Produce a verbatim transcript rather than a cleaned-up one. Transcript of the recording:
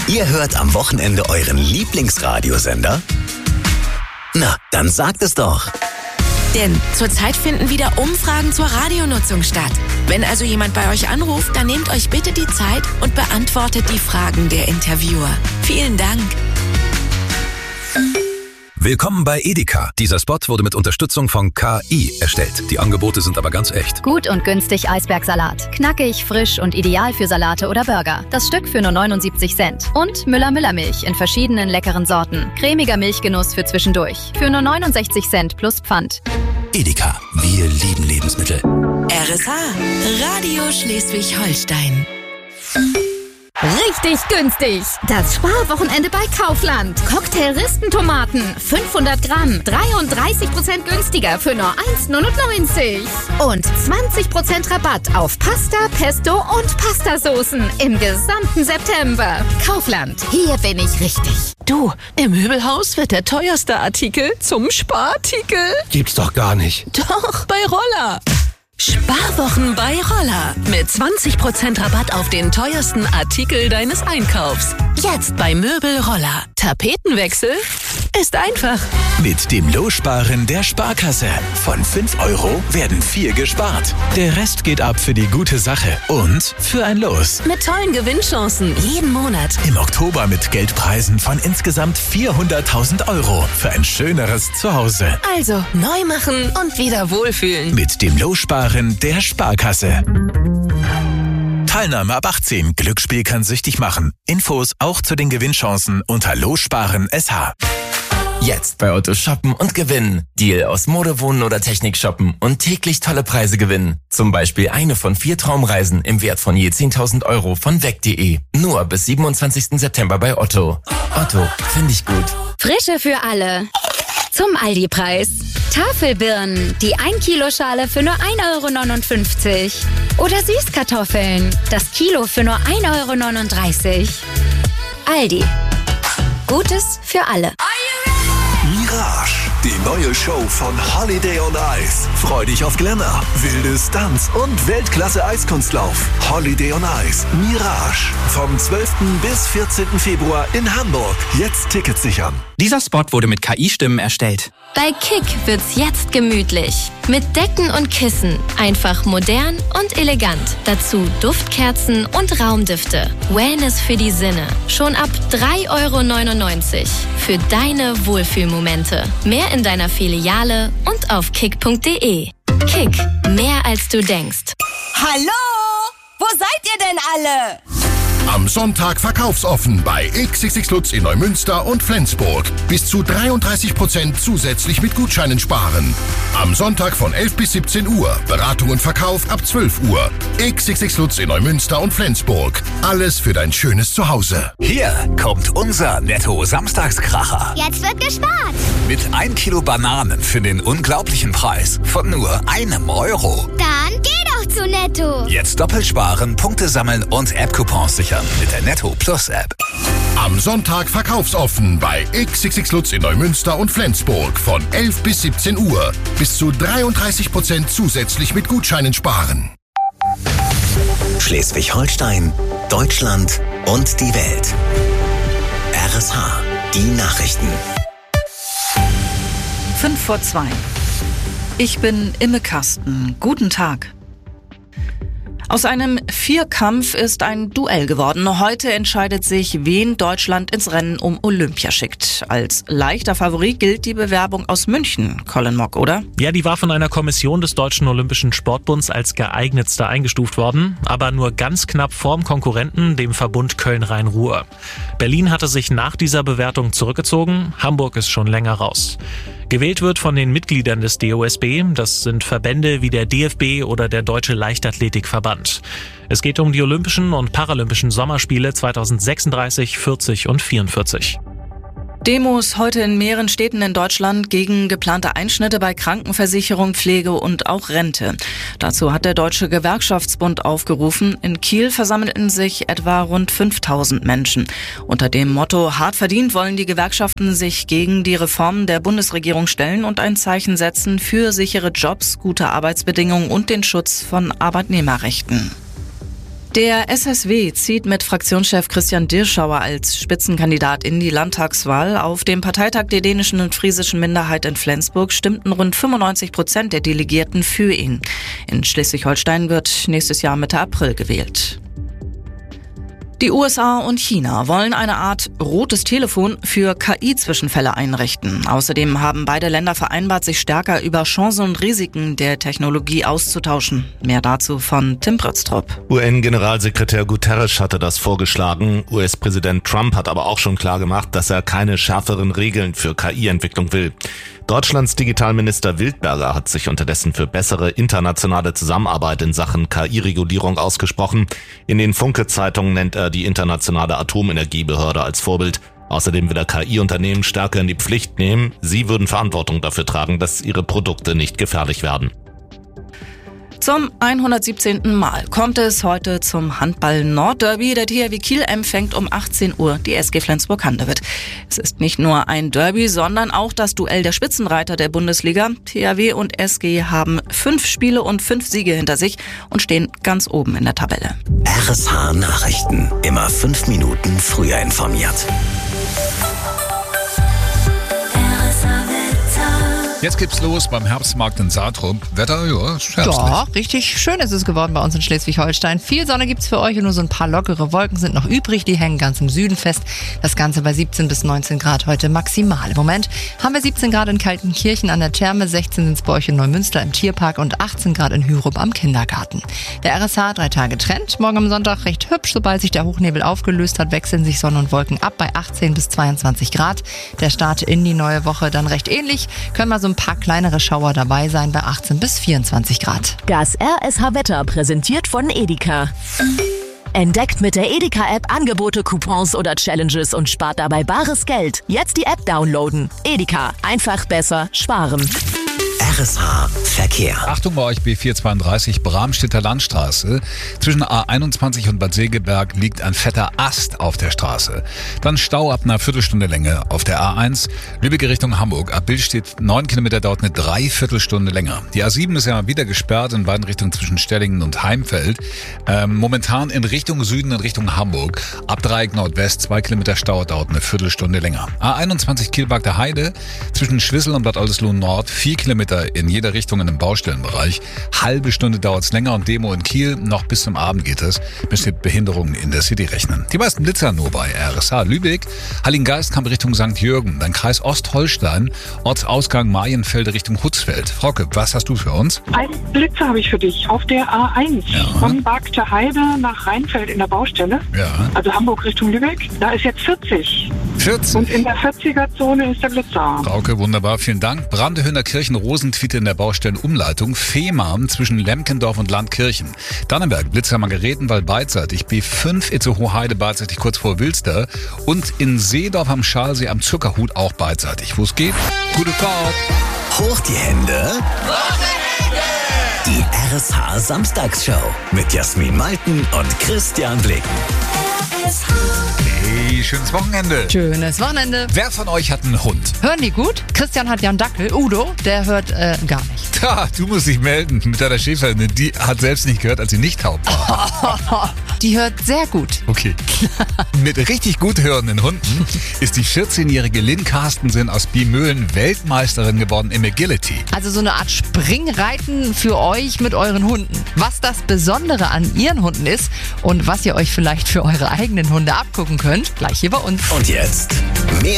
Ihr hört am Wochenende euren Lieblingsradiosender? Na, dann sagt es doch. Denn zurzeit finden wieder Umfragen zur Radionutzung statt. Wenn also jemand bei euch anruft, dann nehmt euch bitte die Zeit und beantwortet die Fragen der Interviewer. Vielen Dank. Willkommen bei Edeka. Dieser Spot wurde mit Unterstützung von K I erstellt. Die Angebote sind aber ganz echt. Gut und günstig Eisbergsalat. Knackig, frisch und ideal für Salate oder Burger. Das Stück für nur neunundsiebzig Cent. Und Müller-Müller-Milch in verschiedenen leckeren Sorten. Cremiger Milchgenuss für zwischendurch. Für nur neunundsechzig Cent plus Pfand. Edeka, wir lieben Lebensmittel. R S H, Radio Schleswig-Holstein. Richtig günstig. Das Sparwochenende bei Kaufland. Cocktail-Ristentomaten, fünfhundert Gramm, dreiunddreißig Prozent günstiger für nur eins neunundneunzig. Und zwanzig Prozent Rabatt auf Pasta, Pesto und Pastasoßen im gesamten September. Kaufland, hier bin ich richtig. Du, im Möbelhaus wird der teuerste Artikel zum Sparartikel. Gibt's doch gar nicht. Doch, bei Roller. Sparwochen bei Roller. Mit zwanzig Prozent Rabatt auf den teuersten Artikel deines Einkaufs. Jetzt bei Möbel Roller. Tapetenwechsel ist einfach. Mit dem Lossparen der Sparkasse. Von fünf Euro werden vier gespart. Der Rest geht ab für die gute Sache und für ein Los. Mit tollen Gewinnchancen jeden Monat. Im Oktober mit Geldpreisen von insgesamt vierhunderttausend Euro für ein schöneres Zuhause. Also neu machen und wieder wohlfühlen. Mit dem Lossparen der Sparkasse. Teilnahme ab achtzehn. Glücksspiel kann süchtig machen. Infos auch zu den Gewinnchancen unter Lossparen S H. Jetzt bei Otto shoppen und gewinnen. Deal aus Mode, Wohnen oder Technik shoppen und täglich tolle Preise gewinnen. Zum Beispiel eine von vier Traumreisen im Wert von je zehntausend Euro von weg punkt de. Nur bis siebenundzwanzigsten September bei Otto. Otto, finde ich gut. Frische für alle. Zum Aldi-Preis. Tafelbirnen, die ein Kilo Schale für nur ein Euro neunundfünfzig. Oder Süßkartoffeln, das Kilo für nur ein Euro neununddreißig. Aldi. Gutes für alle. Mirage, die neue Show von Holiday on Ice. Freu dich auf Glamour, wilde Stunts und Weltklasse-Eiskunstlauf. Holiday on Ice, Mirage. Vom zwölften bis vierzehnten Februar in Hamburg. Jetzt Tickets sichern. Dieser Spot wurde mit K I-Stimmen erstellt. Bei Kick wird's jetzt gemütlich. Mit Decken und Kissen. Einfach modern und elegant. Dazu Duftkerzen und Raumdüfte. Wellness für die Sinne. Schon ab drei Euro neunundneunzig. Für deine Wohlfühlmomente. Mehr in deiner Filiale und auf kick punkt de. Kick. Mehr als du denkst. Hallo? Wo seid ihr denn alle? Am Sonntag verkaufsoffen bei X X X Lutz in Neumünster und Flensburg. Bis zu dreiunddreißig Prozent zusätzlich mit Gutscheinen sparen. Am Sonntag von elf bis siebzehn Uhr. Beratung und Verkauf ab zwölf Uhr. X X X Lutz in Neumünster und Flensburg. Alles für dein schönes Zuhause. Hier kommt unser Netto-Samstagskracher. Jetzt wird gespart. Mit ein Kilo Bananen für den unglaublichen Preis von nur einem Euro. Dann geh doch zu Netto. Jetzt doppelt sparen, Punkte sammeln und App-Coupons sichern mit der Netto Plus App. Am Sonntag verkaufsoffen bei X X X Lutz in Neumünster und Flensburg von elf bis siebzehn Uhr. Bis zu dreiunddreißig Prozent zusätzlich mit Gutscheinen sparen. Schleswig-Holstein, Deutschland und die Welt. R S H, die Nachrichten. Fünf vor zwei. Ich bin Imme Kasten. Guten Tag. Aus einem Vierkampf ist ein Duell geworden. Heute entscheidet sich, wen Deutschland ins Rennen um Olympia schickt. Als leichter Favorit gilt die Bewerbung aus München. Colin Mock, oder? Ja, die war von einer Kommission des Deutschen Olympischen Sportbunds als geeignetster eingestuft worden, aber nur ganz knapp vorm Konkurrenten, dem Verbund Köln-Rhein-Ruhr. Berlin hatte sich nach dieser Bewertung zurückgezogen, Hamburg ist schon länger raus. Gewählt wird von den Mitgliedern des D O S B, das sind Verbände wie der D F B oder der Deutsche Leichtathletikverband. Es geht um die Olympischen und Paralympischen Sommerspiele zweitausendsechsunddreißig, vierzig und vierundvierzig. Demos heute in mehreren Städten in Deutschland gegen geplante Einschnitte bei Krankenversicherung, Pflege und auch Rente. Dazu hat der Deutsche Gewerkschaftsbund aufgerufen. In Kiel versammelten sich etwa rund fünftausend Menschen. Unter dem Motto Hart verdient wollen die Gewerkschaften sich gegen die Reformen der Bundesregierung stellen und ein Zeichen setzen für sichere Jobs, gute Arbeitsbedingungen und den Schutz von Arbeitnehmerrechten. Der S S W zieht mit Fraktionschef Christian Dirschauer als Spitzenkandidat in die Landtagswahl. Auf dem Parteitag der dänischen und friesischen Minderheit in Flensburg stimmten rund fünfundneunzig Prozent der Delegierten für ihn. In Schleswig-Holstein wird nächstes Jahr Mitte April gewählt. Die U S A und China wollen eine Art rotes Telefon für K I-Zwischenfälle einrichten. Außerdem haben beide Länder vereinbart, sich stärker über Chancen und Risiken der Technologie auszutauschen. Mehr dazu von Tim Brötztrup. U N-Generalsekretär Guterres hatte das vorgeschlagen. U S-Präsident Trump hat aber auch schon klargemacht, dass er keine schärferen Regeln für K I-Entwicklung will. Deutschlands Digitalminister Wildberger hat sich unterdessen für bessere internationale Zusammenarbeit in Sachen K I-Regulierung ausgesprochen. In den Funke-Zeitungen nennt er die internationale Atomenergiebehörde als Vorbild. Außerdem will er K I-Unternehmen stärker in die Pflicht nehmen. Sie würden Verantwortung dafür tragen, dass ihre Produkte nicht gefährlich werden. Zum hundertsiebzehnten Mal kommt es heute zum Handball-Nordderby. Der T H W Kiel empfängt um achtzehn Uhr die S G Flensburg-Handewitt. Es ist nicht nur ein Derby, sondern auch das Duell der Spitzenreiter der Bundesliga. T H W und S G haben fünf Spiele und fünf Siege hinter sich und stehen ganz oben in der Tabelle. R S H Nachrichten. Immer fünf Minuten früher informiert. Jetzt geht's los beim Herbstmarkt in Saatrup. Wetter, ja, ist herbstlich. Ja, richtig schön ist es geworden bei uns in Schleswig-Holstein. Viel Sonne gibt's für euch und nur so ein paar lockere Wolken sind noch übrig. Die hängen ganz im Süden fest. Das Ganze bei siebzehn bis neunzehn Grad heute maximal. Im Moment haben wir siebzehn Grad in Kaltenkirchen an der Therme, sechzehn sind's bei euch in Neumünster im Tierpark und achtzehn Grad in Hürup am Kindergarten. Der R S H drei Tage Trend. Morgen am Sonntag recht hübsch. Sobald sich der Hochnebel aufgelöst hat, wechseln sich Sonne und Wolken ab bei achtzehn bis zweiundzwanzig Grad. Der Start in die neue Woche dann recht ähnlich. Können wir so ein paar kleinere Schauer dabei sein bei achtzehn bis vierundzwanzig Grad. Das R S H-Wetter präsentiert von Edeka. Entdeckt mit der Edeka-App Angebote, Coupons oder Challenges und spart dabei bares Geld. Jetzt die App downloaden. Edeka. Einfach besser sparen. R S H Verkehr. Achtung bei euch, B vierhundertzweiunddreißig, Bramstedter Landstraße. Zwischen A einundzwanzig und Bad Segeberg liegt ein fetter Ast auf der Straße. Dann Stau ab einer Viertelstunde Länge auf der A eins. Lübeck Richtung Hamburg. Ab Billstedt neun Kilometer, dauert eine Dreiviertelstunde länger. Die A sieben ist ja wieder gesperrt in beiden Richtungen zwischen Stellingen und Heimfeld. Ähm, momentan in Richtung Süden, in Richtung Hamburg. Ab Dreieck Nordwest, zwei Kilometer Stau, dauert eine Viertelstunde länger. A einundzwanzig Kielberg der Heide. Zwischen Schwissel und Bad Oldesloe Nord. Vier Kilometer in jeder Richtung in dem Baustellenbereich. Halbe Stunde dauert's länger und Demo in Kiel. Noch bis zum Abend geht es. Müsst ihr Behinderungen in der City rechnen. Die meisten Blitzer nur bei R S H. Lübeck, Hallinggeistkamp Richtung Sankt Jürgen. Dann Kreis Ostholstein, Ortsausgang Marienfelde Richtung Hutzfeld. Frauke, was hast du für uns? Ein Blitzer habe ich für dich auf der A eins. Ja. Von Barkter Heide nach Rheinfeld in der Baustelle. Ja. Also Hamburg Richtung Lübeck. Da ist jetzt vierzig. vierzig? Und in der vierziger-Zone ist der Blitzer. Frauke, wunderbar. Vielen Dank. Brandehöhner Kirchen Rosentwiete in der Baustellenumleitung. Fehmarn zwischen Lemkendorf und Landkirchen. Dannenberg, Blitzer Margaretenwald beidseitig. B fünf Itzehoe-Heide beidseitig kurz vor Wilster. Und in Seedorf am Schalsee am Zuckerhut auch beidseitig. Wo es geht, gute Fahrt. Hoch die Hände. Die R S H Samstagsshow mit Jasmin Malten und Christian Blick. Hey, schönes Wochenende. Schönes Wochenende. Wer von euch hat einen Hund? Hören die gut? Christian hat ja einen Dackel. Udo, der hört äh, gar nicht. Ha, du musst dich melden mit deiner Schäferin. Die hat selbst nicht gehört, als sie nicht taub war. Die hört sehr gut. Okay. Mit richtig gut hörenden Hunden ist die vierzehnjährige Lynn Carstensen aus Biemöhlen Weltmeisterin geworden im Agility. Also so eine Art Springreiten für euch mit euren Hunden. Was das Besondere an ihren Hunden ist und was ihr euch vielleicht für eure eigenen Hunde abgucken könnt, gleich hier bei uns. Und jetzt mehr